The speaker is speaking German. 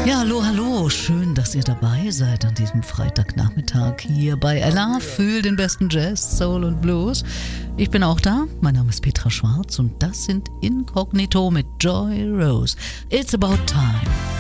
Ja, hallo, hallo. Schön, dass ihr dabei seid an diesem Freitagnachmittag hier bei Ella für den besten Jazz, Soul und Blues. Ich bin auch da. Mein Name ist Petra Schwarz und das sind Inkognito mit Joy Rose. It's about time.